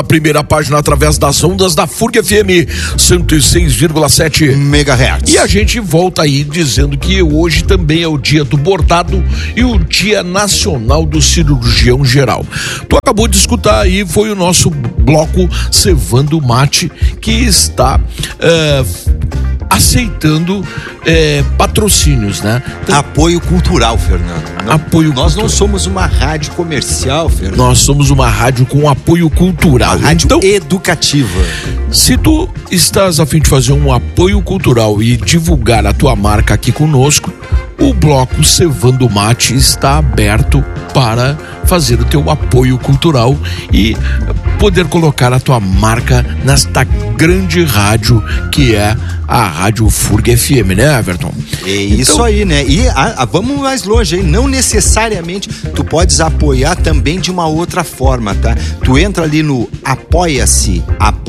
A primeira página através das ondas da FURG FM 106,7 MHz. E a gente volta aí dizendo que hoje também é o dia do bordado e o dia nacional do cirurgião geral. Tu acabou de escutar aí, foi o nosso bloco Cevando Mate, que está aceitando patrocínios, né? Então, apoio cultural, Fernando. Nós não somos uma rádio comercial, Fernando. Nós somos uma rádio com apoio cultural. Uma rádio educativa. Se tu estás a fim de fazer um apoio cultural e divulgar a tua marca aqui conosco, o bloco Cevando Mate está aberto para fazer o teu apoio cultural e poder colocar a tua marca nesta grande rádio que é a Rádio FURG FM, né, Everton? É isso então, aí, né? E vamos mais longe aí, não necessariamente tu podes apoiar também de uma outra forma, tá? Tu entra ali no apoia-se,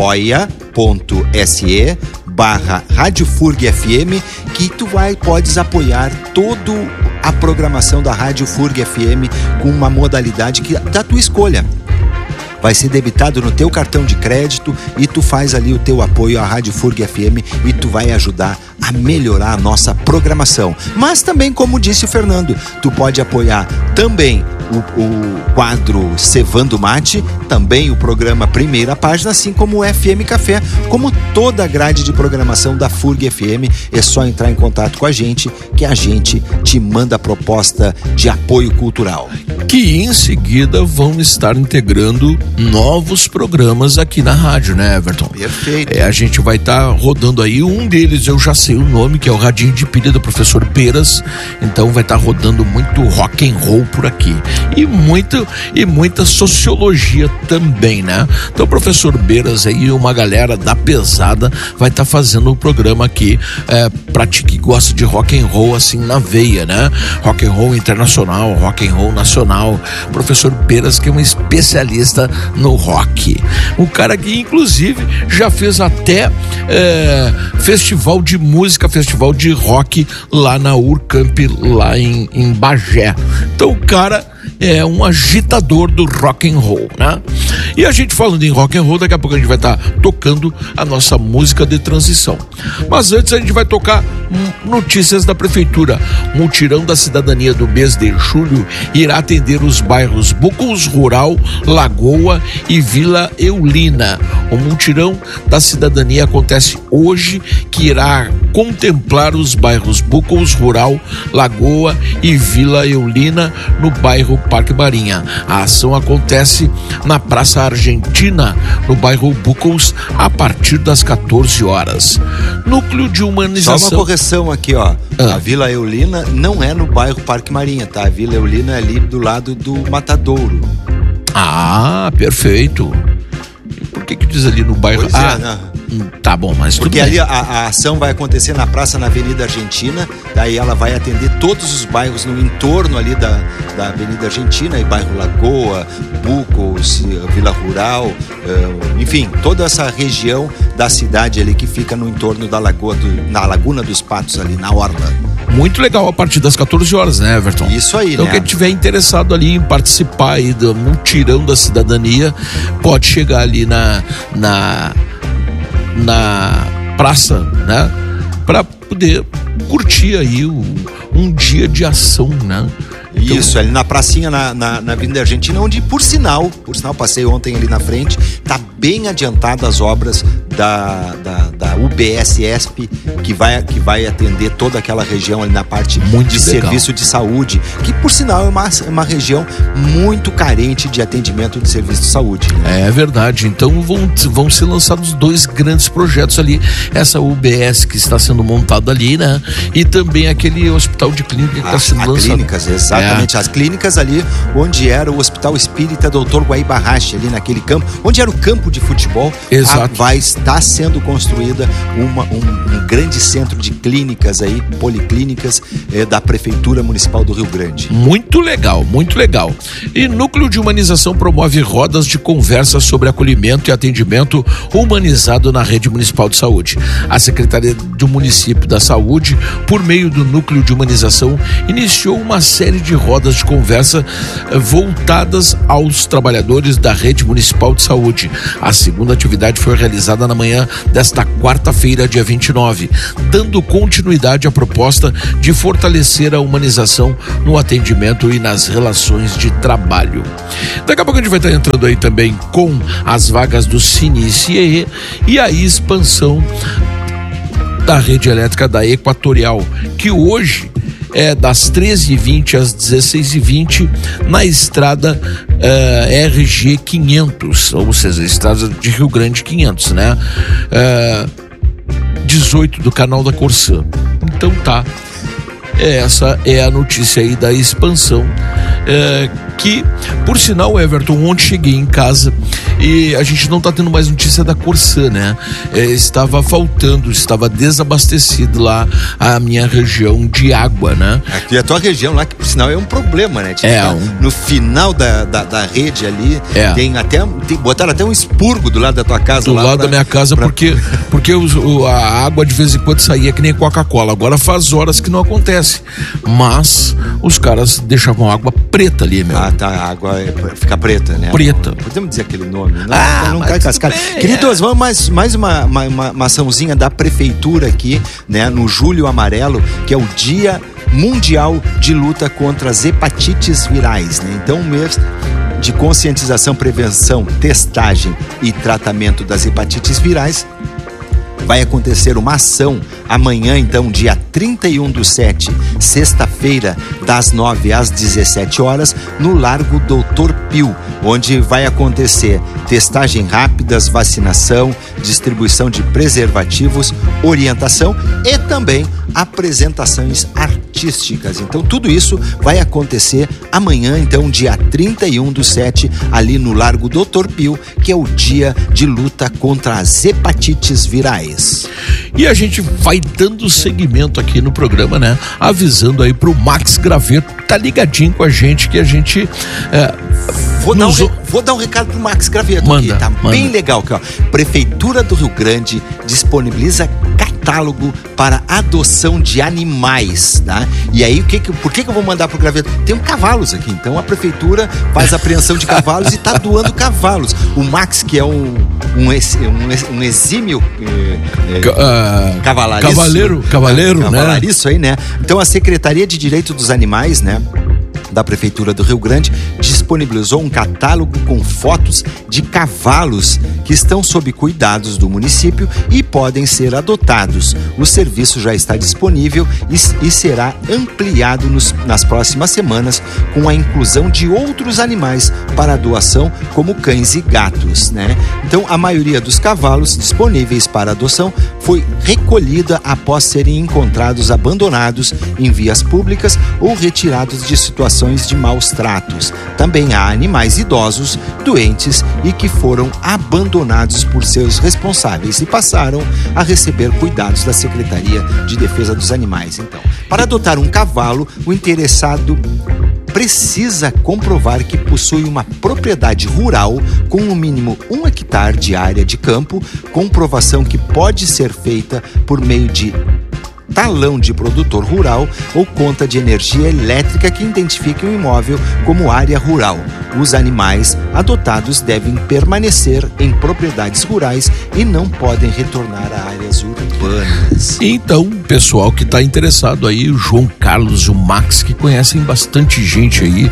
apoia.se/Rádio FURG FM, que tu podes apoiar todo a programação da Rádio FURG FM com uma modalidade da tua escolha. Vai ser debitado no teu cartão de crédito e tu faz ali o teu apoio à Rádio FURG FM e tu vai ajudar a melhorar a nossa programação. Mas também, como disse o Fernando, tu pode apoiar também o quadro Cevando Mate, também o programa Primeira Página, assim como o FM Café, como toda a grade de programação da FURG FM. É só entrar em contato com a gente, que a gente te manda a proposta de apoio cultural. Que em seguida vão estar integrando novos programas aqui na rádio, né, Everton? Perfeito. A gente vai estar rodando aí, um deles eu já sei o nome, que é o Radinho de Pilha do professor Beras. Então vai estar rodando muito rock and roll por aqui. E muita sociologia também, né? Então o professor Beras aí, uma galera da pesada, vai estar fazendo um programa aqui pra ti que gosta de rock and roll assim na veia, né? Rock and roll internacional, rock and roll nacional. O professor Beras, que é um especialista no rock. Um cara que inclusive já fez até festival de música, festival de rock lá na Urcamp, lá em Bagé. Então o cara é um agitador do rock and roll, né? E a gente falando em rock and roll, daqui a pouco a gente vai estar tocando a nossa música de transição. Mas antes a gente vai tocar notícias da prefeitura. Mutirão da Cidadania do mês de julho irá atender os bairros Bucos Rural, Lagoa e Vila Eulina. O mutirão da cidadania acontece hoje, que irá contemplar os bairros Bucos Rural, Lagoa e Vila Eulina, no bairro Parque Marinha. A ação acontece na Praça Argentina, no bairro Bucos, a partir das 14 horas. Núcleo de Humanização... Só uma correção aqui, ó. A Vila Eulina não é no bairro Parque Marinha, tá? A Vila Eulina é ali do lado do Matadouro. Ah, perfeito. Por que diz ali no bairro? Tá bom, mas porque ali a ação vai acontecer na praça, na Avenida Argentina. Daí ela vai atender todos os bairros no entorno ali da Avenida Argentina, e bairro Lagoa, Bucos, Vila Rural, enfim, toda essa região da cidade ali que fica no entorno da Lagoa, na Laguna dos Patos ali, na orla. Muito legal, a partir das 14 horas, né, Everton? Isso aí, então, né? Quem tiver interessado ali em participar aí do mutirão da cidadania, pode chegar ali na praça, né? Para poder curtir aí um dia de ação, né? Então... Isso, ali na pracinha, na Avenida Argentina, onde, por sinal, passei ontem ali na frente, tá bem adiantada as obras da UBS-ESP, que vai atender toda aquela região ali na parte de serviço de saúde, que, por sinal, é uma região muito carente de atendimento de serviço de saúde. É verdade, então vão ser lançados 2 grandes projetos ali, essa UBS que está sendo montada ali, né? E também aquele hospital de clínica que está sendo lançado. Clínicas, exatamente, as clínicas ali onde era o Hospital Espírita Dr. Guaibarrache, ali naquele campo, onde era o campo de futebol. Exato. Vai estar sendo construída um grande centro de clínicas aí, policlínicas da Prefeitura Municipal do Rio Grande. Muito legal, muito legal. E Núcleo de Humanização promove rodas de conversa sobre acolhimento e atendimento humanizado na rede municipal de saúde. A Secretaria do Município da Saúde, por meio do Núcleo de Humanização, iniciou uma série de de rodas de conversa voltadas aos trabalhadores da rede municipal de saúde. A segunda atividade foi realizada na manhã desta quarta-feira, dia 29, dando continuidade à proposta de fortalecer a humanização no atendimento e nas relações de trabalho. Daqui a pouco a gente vai estar entrando aí também com as vagas do Cine e CIE e a expansão da rede elétrica da Equatorial, que hoje é das 13h20 às 16h20 na estrada RG 500, ou seja, estrada de Rio Grande 500, né? 18 do canal da Corsã. Então tá. Essa é a notícia aí da expansão, que, por sinal, Everton, ontem cheguei em casa e a gente não tá tendo mais notícia da Corsã, né? Estava faltando, estava desabastecido lá a minha região de água, né? Aqui a tua região lá, que por sinal é um problema, né? No final da rede ali, botaram até um expurgo do lado da tua casa. Do lado da minha casa, porque a água de vez em quando saía que nem Coca-Cola. Agora faz horas que não acontece. Mas os caras deixavam água preta ali, meu. Ah, tá, a água fica preta, né? Preta. Podemos dizer aquele nome, não cai cascada. Queridos, vamos mais uma açãozinha da prefeitura aqui, né? No Julho Amarelo, que é o Dia Mundial de Luta contra as Hepatites Virais, né? Então, um mês de conscientização, prevenção, testagem e tratamento das hepatites virais. Vai acontecer uma ação amanhã, então, dia 31/7, sexta-feira, das 9 às 17 horas, no Largo Doutor Pio, onde vai acontecer testagem rápidas, vacinação, distribuição de preservativos, orientação e também apresentações artísticas. Então, tudo isso vai acontecer amanhã, então, dia 31/7, ali no Largo Doutor Pio, que é o dia de luta contra as hepatites virais. E a gente vai dando seguimento aqui no programa, né? Avisando aí pro Max Graveto, tá ligadinho com a gente, que a gente... Vou dar um recado pro Max Graveto. Manda, aqui, tá bem legal aqui, ó. Prefeitura do Rio Grande disponibiliza catálogo para adoção de animais, tá? E aí, por que eu vou mandar pro Graveto? Tem cavalos aqui, então a prefeitura faz apreensão de cavalos e tá doando cavalos. O Max, que é um exímio cavalheiro, né? Isso aí, né? Então a Secretaria de Direito dos Animais, né, da Prefeitura do Rio Grande, disponibilizou um catálogo com fotos de cavalos que estão sob cuidados do município e podem ser adotados. O serviço já está disponível e será ampliado nas próximas semanas, com a inclusão de outros animais para doação, como cães e gatos, né? Então, a maioria dos cavalos disponíveis para adoção foi recolhida após serem encontrados abandonados em vias públicas ou retirados de situações de maus tratos. Também há animais idosos, doentes e que foram abandonados por seus responsáveis e passaram a receber cuidados da Secretaria de Defesa dos Animais. Então, para adotar um cavalo, o interessado precisa comprovar que possui uma propriedade rural com no mínimo 1 hectare de área de campo, comprovação que pode ser feita por meio de talão de produtor rural ou conta de energia elétrica que identifique o imóvel como área rural. Os animais adotados devem permanecer em propriedades rurais e não podem retornar a áreas urbanas. Então, pessoal que está interessado aí, o João Carlos, o Max, que conhecem bastante gente aí,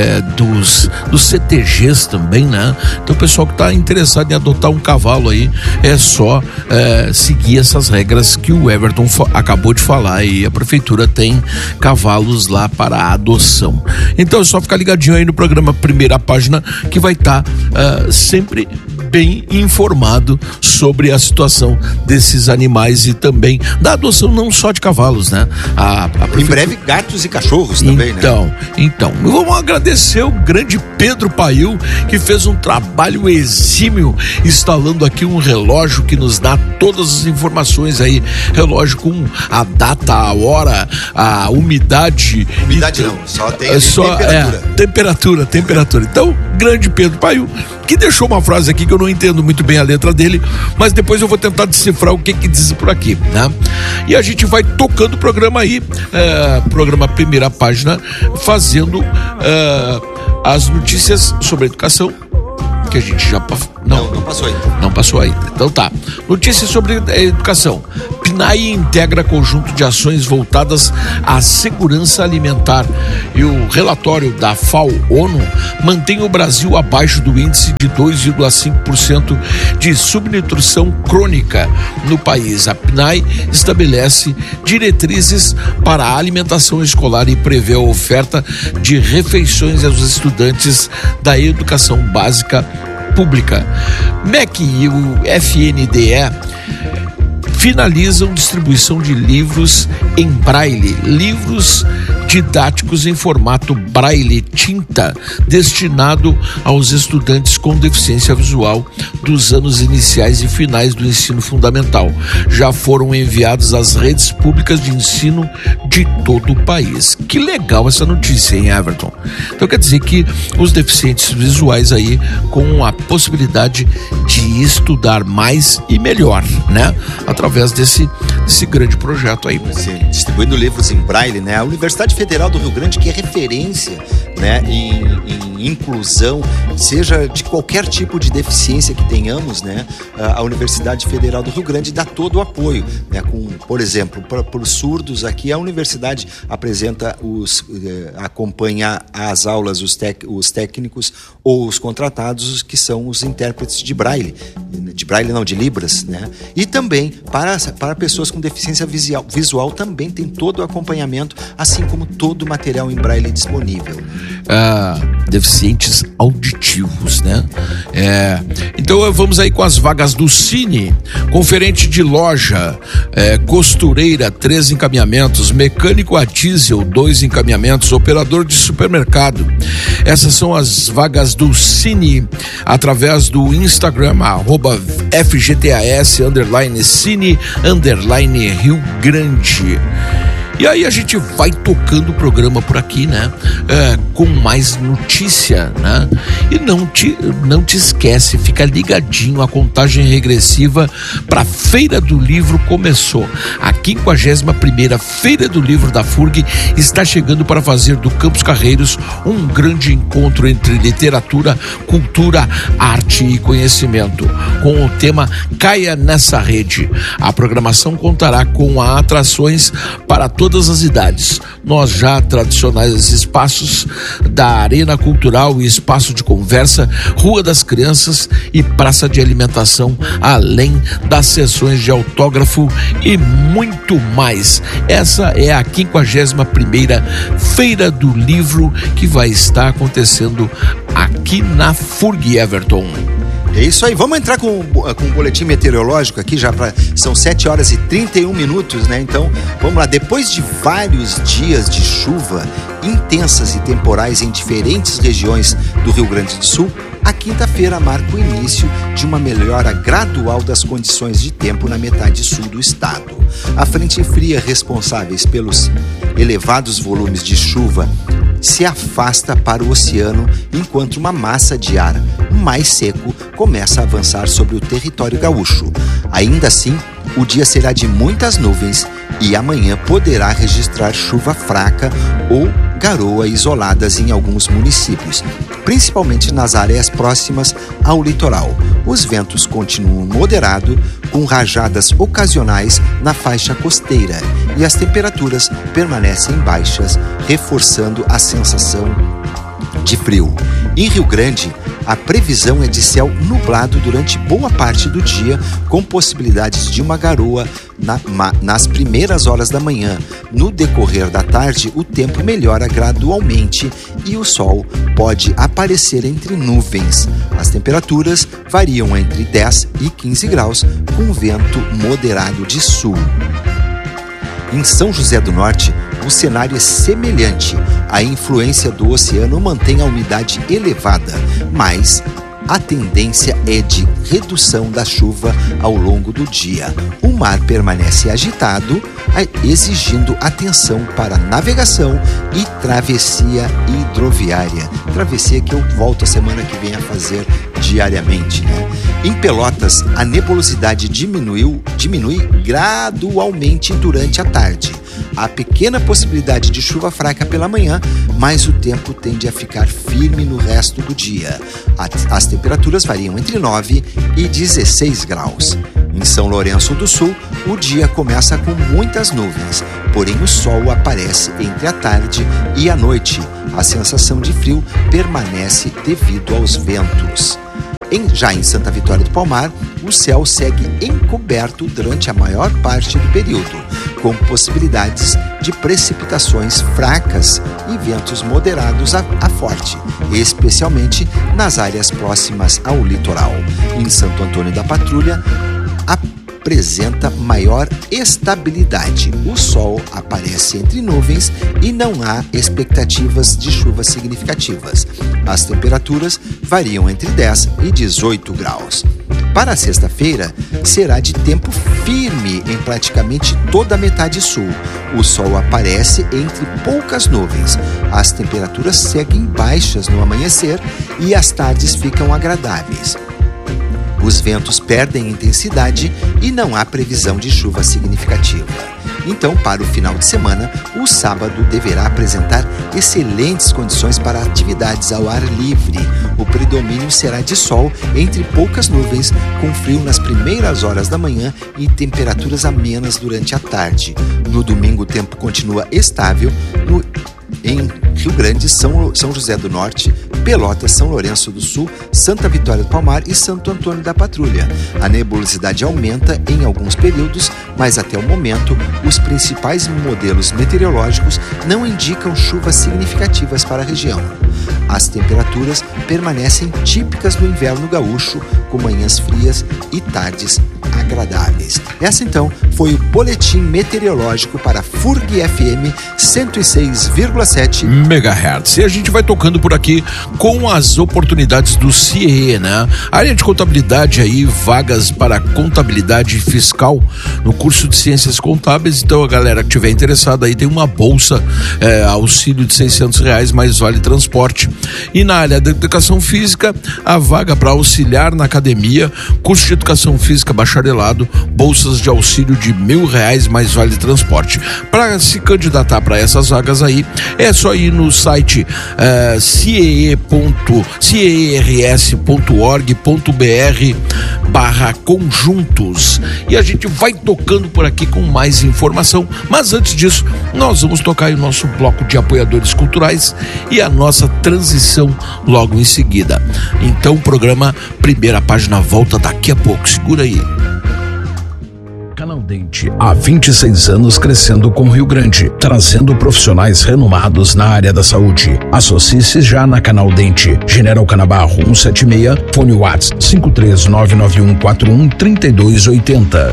dos CTGs também, né? Então, o pessoal que está interessado em adotar um cavalo aí, é só seguir essas regras que o Everton acabou de falar, e a prefeitura tem cavalos lá para a adoção. Então é só ficar ligadinho aí no programa Primeira Página, que vai estar sempre bem informado sobre a situação desses animais e também da adoção não só de cavalos, né? Em breve gatos e cachorros também, né? Então, vamos agradecer o grande Pedro Pail, que fez um trabalho exímio instalando aqui um relógio que nos dá todas as informações aí, relógio com a data, a hora, a umidade. Umidade não, só tem temperatura. Temperatura. Então, grande Pedro Pail, que deixou uma frase aqui que eu eu não entendo muito bem a letra dele, mas depois eu vou tentar decifrar o que diz por aqui, né? E a gente vai tocando o programa aí, programa Primeira Página, fazendo as notícias sobre a educação, que a gente já... Não passou ainda. Não passou ainda. Então tá. Notícias sobre a educação. PNAE integra conjunto de ações voltadas à segurança alimentar. E o relatório da FAO-ONU mantém o Brasil abaixo do índice de 2,5% de subnutrição crônica no país. A PNAE estabelece diretrizes para a alimentação escolar e prevê a oferta de refeições aos estudantes da educação básica pública. MEC e o FNDE finalizam distribuição de livros em braille, livros didáticos em formato braille tinta, destinado aos estudantes com deficiência visual dos anos iniciais e finais do ensino fundamental. Já foram enviados às redes públicas de ensino de todo o país. Que legal essa notícia, hein, Everton? Então quer dizer que os deficientes visuais aí com a possibilidade de estudar mais e melhor, né? Através desse grande projeto aí. Sim, distribuindo livros em braille, né? A Universidade Federal do Rio Grande, que é referência, né, em inclusão, seja de qualquer tipo de deficiência que tenhamos, né? A Universidade Federal do Rio Grande dá todo o apoio, né? Por exemplo, para os surdos aqui, a universidade apresenta acompanha as aulas, os técnicos ou os contratados, que são os intérpretes de braille não, de Libras, né? E também para pessoas com deficiência visual também tem todo o acompanhamento, assim como todo o material em braille disponível. Deficientes auditivos, né? Então vamos aí com as vagas do Cine. Conferente de loja, costureira, 3 encaminhamentos, mecânico a diesel, 2 encaminhamentos, operador de supermercado. Essas são as vagas do Cine, através do Instagram, @FGTAS_Cine_Rio Grande. E aí a gente vai tocando o programa por aqui, né? Com mais notícia, né? E não te esquece, fica ligadinho, a contagem regressiva para a Feira do Livro começou. A 51ª Feira do Livro da FURG está chegando para fazer do Campos Carreiros um grande encontro entre literatura, cultura, arte e conhecimento, com o tema Caia Nessa Rede. A programação contará com atrações para todas as idades. Nós já tradicionais espaços da Arena Cultural e espaço de conversa, Rua das Crianças e praça de alimentação, além das sessões de autógrafo e muito mais. Essa é a 51ª Feira do Livro que vai estar acontecendo aqui na FURG, Everton. É isso aí, vamos entrar com um boletim meteorológico aqui, são 7h31, né? Então, vamos lá, depois de vários dias de chuva intensas e temporais em diferentes regiões do Rio Grande do Sul, a quinta-feira marca o início de uma melhora gradual das condições de tempo na metade sul do estado. A frente fria responsáveis pelos elevados volumes de chuva se afasta para o oceano, enquanto uma massa de ar mais seco começa a avançar sobre o território gaúcho. Ainda assim, o dia será de muitas nuvens e amanhã poderá registrar chuva fraca ou garoa isoladas em alguns municípios, principalmente nas áreas próximas ao litoral. Os ventos continuam moderados, com rajadas ocasionais na faixa costeira, e as temperaturas permanecem baixas, reforçando a sensação de frio. Em Rio Grande, a previsão é de céu nublado durante boa parte do dia, com possibilidades de uma garoa nas primeiras horas da manhã. No decorrer da tarde, o tempo melhora gradualmente e o sol pode aparecer entre nuvens. As temperaturas variam entre 10 e 15 graus, com vento moderado de sul. Em São José do Norte, o cenário é semelhante. A influência do oceano mantém a umidade elevada, mas a tendência é de redução da chuva ao longo do dia. O mar permanece agitado, exigindo atenção para navegação e travessia hidroviária. Travessia que eu volto a semana que vem a fazer diariamente, né? Em Pelotas, a nebulosidade diminui gradualmente durante a tarde. Há pequena possibilidade de chuva fraca pela manhã, mas o tempo tende a ficar firme no resto do dia. As temperaturas variam entre 9 e 16 graus. Em São Lourenço do Sul, o dia começa com muitas nuvens, porém o sol aparece entre a tarde e a noite. A sensação de frio permanece devido aos ventos. Já em Santa Vitória do Palmar, o céu segue encoberto durante a maior parte do período, com possibilidades de precipitações fracas e ventos moderados a forte, especialmente nas áreas próximas ao litoral. Em Santo Antônio da Patrulha, apresenta maior estabilidade. O sol aparece entre nuvens e não há expectativas de chuvas significativas. As temperaturas variam entre 10 e 18 graus. Para a sexta-feira, será de tempo firme em praticamente toda a metade sul. O sol aparece entre poucas nuvens. As temperaturas seguem baixas no amanhecer e as tardes ficam agradáveis. Os ventos perdem intensidade e não há previsão de chuva significativa. Então, para o final de semana, o sábado deverá apresentar excelentes condições para atividades ao ar livre. O predomínio será de sol entre poucas nuvens, com frio nas primeiras horas da manhã e temperaturas amenas durante a tarde. No domingo, o tempo continua estável em Rio Grande, São José do Norte, Pelotas, São Lourenço do Sul, Santa Vitória do Palmar e Santo Antônio da Patrulha. A nebulosidade aumenta em alguns períodos, mas até o momento, os principais modelos meteorológicos não indicam chuvas significativas para a região. As temperaturas permanecem típicas do inverno gaúcho, com manhãs frias e tardes agradáveis. Essa então foi o boletim meteorológico para FURG FM 106,7 MHz. E a gente vai tocando por aqui com as oportunidades do CIE, né? Área de contabilidade aí, vagas para contabilidade fiscal no curso de ciências contábeis. Então a galera que tiver interessada aí tem uma bolsa, auxílio de R$600 mais vale transporte. E na área da educação física, a vaga para auxiliar na academia, curso de educação física bacharelado, bolsas de auxílio de R$1.000 mais vale transporte. Para se candidatar para essas vagas aí, é só ir no site ciers.org.br/conjuntos e a gente vai tocando por aqui com mais informação, mas antes disso nós vamos tocar aí o nosso bloco de apoiadores culturais e a nossa transição logo em seguida. Então o programa Primeira Página volta daqui a pouco, segura aí. Canal Dente, há 26 anos crescendo com Rio Grande, trazendo profissionais renomados na área da saúde. Associe-se já na Canal Dente, General Canabarro 176, fone WhatsApp 53991413280.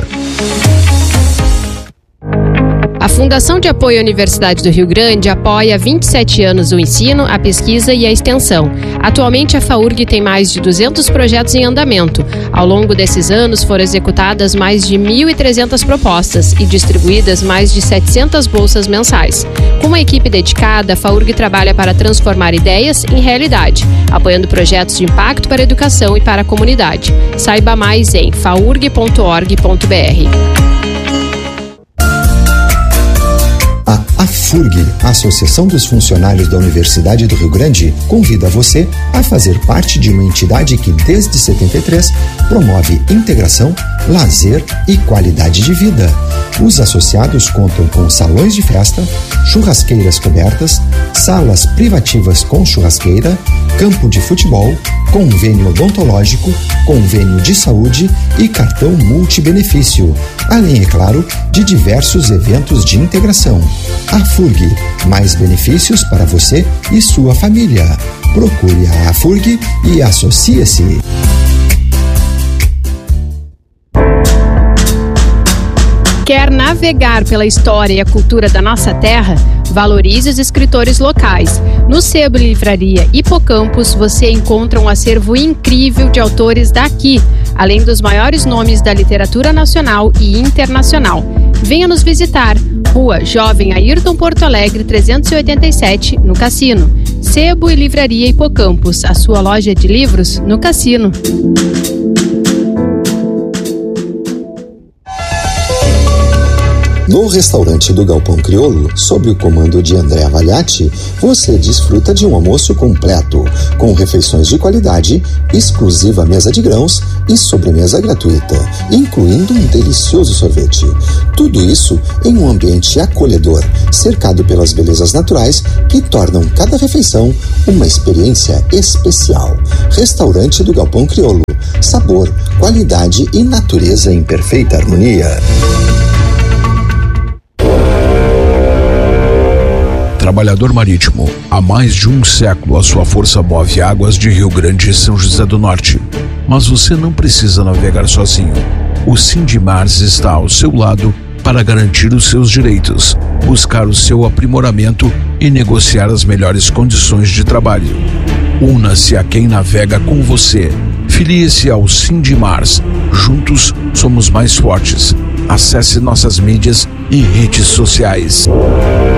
A Fundação de Apoio à Universidade do Rio Grande apoia há 27 anos o ensino, a pesquisa e a extensão. Atualmente, a FAURG tem mais de 200 projetos em andamento. Ao longo desses anos, foram executadas mais de 1.300 propostas e distribuídas mais de 700 bolsas mensais. Com uma equipe dedicada, a FAURG trabalha para transformar ideias em realidade, apoiando projetos de impacto para a educação e para a comunidade. Saiba mais em faurg.org.br. A FURG, a Associação dos Funcionários da Universidade do Rio Grande, convida você a fazer parte de uma entidade que, desde 73, promove integração, lazer e qualidade de vida. Os associados contam com salões de festa, churrasqueiras cobertas, salas privativas com churrasqueira, campo de futebol, convênio odontológico, convênio de saúde e cartão multibenefício, além, é claro, de diversos eventos de integração. A FURG, mais benefícios para você e sua família. Procure a FURG e associe-se. Quer navegar pela história e a cultura da nossa terra? Valorize os escritores locais. No Sebo Livraria Hipocampus, você encontra um acervo incrível de autores daqui, além dos maiores nomes da literatura nacional e internacional. Venha nos visitar. Rua Jovem Ayrton Porto Alegre 387, no Cassino. Sebo e Livraria Hipocampus, a sua loja de livros no Cassino. No restaurante do Galpão Crioulo, sob o comando de André Avaliati, você desfruta de um almoço completo, com refeições de qualidade, exclusiva mesa de grãos e sobremesa gratuita, incluindo um delicioso sorvete. Tudo isso em um ambiente acolhedor, cercado pelas belezas naturais que tornam cada refeição uma experiência especial. Restaurante do Galpão Crioulo. Sabor, qualidade e natureza em perfeita harmonia. Trabalhador marítimo, há mais de um século a sua força move águas de Rio Grande e São José do Norte. Mas você não precisa navegar sozinho. O Sindimars está ao seu lado para garantir os seus direitos, buscar o seu aprimoramento e negociar as melhores condições de trabalho. Una-se a quem navega com você. Filie-se ao Sindimars. Juntos somos mais fortes. Acesse nossas mídias e redes sociais.